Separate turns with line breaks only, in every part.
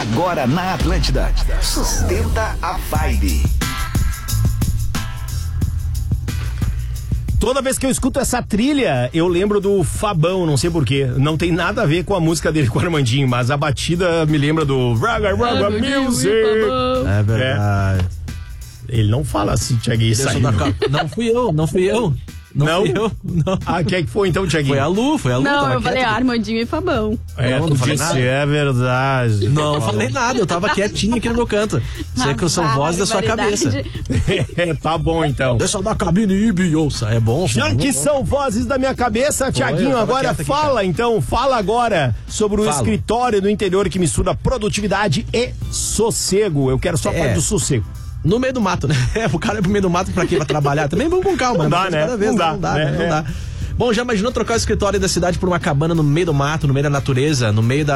Agora na Atlântida. Sustenta a Vibe.
Toda vez que eu escuto essa trilha, eu lembro do Fabão, não sei porquê. Não tem nada a ver com a música dele com o Armandinho, mas a batida me lembra do Raga Raga Music.
É verdade.
Ele não fala assim, Thiaguinho.
Não fui eu. Não. Fui eu, não.
Ah, quem é que foi então, Thiaguinho?
Foi a Lu.
Não, eu falei Armandinho e Fabão.
Tu disse, é verdade.
Não falei nada, eu tava quietinho aqui no meu canto. Sei que são vozes da sua cabeça.
Tá bom, então.
Deixa eu dar a cabine e me ouça. É bom.
Já que são vozes da minha cabeça, Thiaguinho, agora fala aqui, então. Fala agora sobre o escritório do interior que mistura produtividade e sossego. Eu quero só a parte do sossego.
No meio do mato, né? O cara é pro meio do mato pra quê? Pra trabalhar? Também vamos com calma.
Não dá, né?
Não dá. Bom, já imaginou trocar o escritório da cidade por uma cabana no meio do mato, no meio da natureza, no meio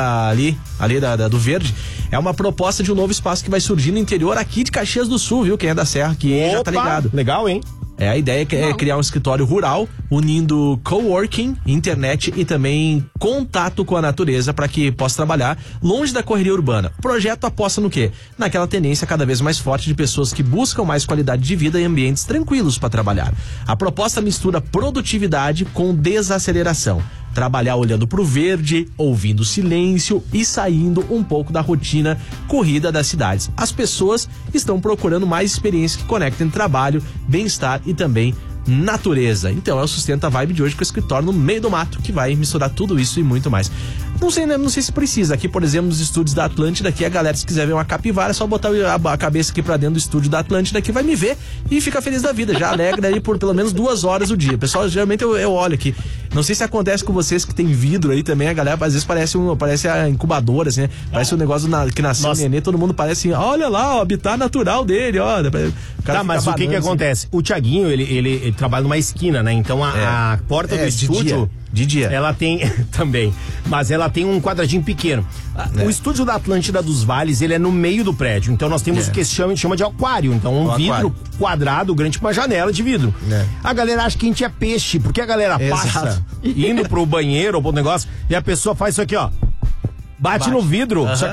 do verde? É uma proposta de um novo espaço que vai surgir no interior aqui de Caxias do Sul, viu? Quem é da Serra aqui já tá ligado.
Legal, hein?
A ideia é criar um escritório rural, unindo coworking, internet e também contato com a natureza para que possa trabalhar longe da correria urbana. O projeto aposta no quê? Naquela tendência cada vez mais forte de pessoas que buscam mais qualidade de vida e ambientes tranquilos para trabalhar. A proposta mistura produtividade com desaceleração. Trabalhar olhando pro verde, ouvindo silêncio e saindo um pouco da rotina corrida das cidades. As pessoas estão procurando mais experiências que conectem trabalho, bem-estar e também natureza. Então é o Sustenta a Vibe de hoje com o escritório no meio do mato, que vai misturar tudo isso e muito mais. Não sei se precisa. Aqui, por exemplo, nos estúdios da Atlântida, aqui a galera, se quiser ver uma capivara, é só botar a cabeça aqui pra dentro do estúdio da Atlântida, que vai me ver e fica feliz da vida. Já alegra aí por pelo menos 2 horas o dia. Pessoal, geralmente eu olho aqui. Não sei se acontece com vocês que tem vidro aí também, a galera às vezes parece a incubadora, assim, né? Parece um negócio que nasceu nenê, todo mundo parece assim, olha lá, o habitat natural dele, ó.
Tá, mas o que acontece? O Thiaguinho, ele trabalha numa esquina, né? Então a porta do estúdio...
De dia.
Ela tem também, mas ela tem um quadradinho pequeno. O estúdio da Atlântida dos Vales, ele é no meio do prédio. Então nós temos o que se chama de aquário. Então vidro quadrado, grande, com uma janela de vidro. A galera acha que a gente é peixe, porque a galera passa indo pro banheiro ou pro negócio e a pessoa faz isso aqui, ó. Bate no vidro.